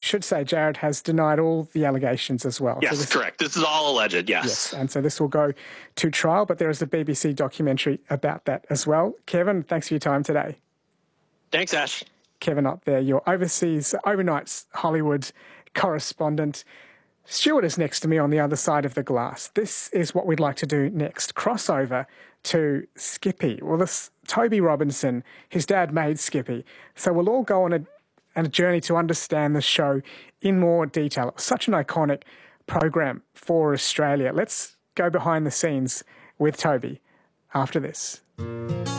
should say Jared has denied all the allegations as well. Yes, correct. This is all alleged, yes. Yes, and so this will go to trial, but there is a BBC documentary about that as well. Kevin, thanks for your time today. Thanks, Ash. Kevin Ott there, your overseas, overnight Hollywood correspondent. Stuart is next to me on the other side of the glass. This is what we'd like to do next. Crossover to Skippy. Well, this Toby Robinson, his dad made Skippy. So we'll all go on a journey to understand the show in more detail. It was such an iconic program for Australia. Let's go behind the scenes with Toby after this.